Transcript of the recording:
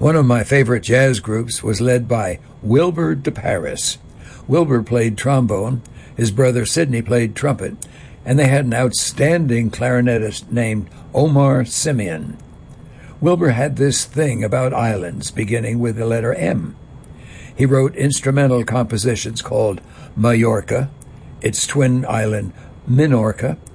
One of my favorite jazz groups was led by Wilbur de Paris. Wilbur played trombone, his brother Sidney played trumpet, and they had an outstanding clarinetist named Omar Simeon. Wilbur had this thing about islands, beginning with the letter M. He wrote instrumental compositions called Majorca, its twin island Minorca,